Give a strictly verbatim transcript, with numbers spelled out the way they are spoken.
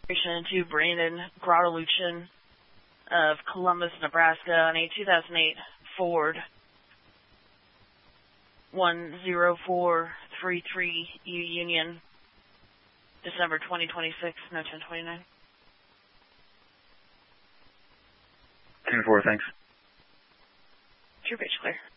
To Brandon Grottaluchin of Columbus, Nebraska, on a two thousand eight Ford one zero four three three U Union, December twenty twenty-six, no ten twenty-nine. ten four, thanks. True pitch clear.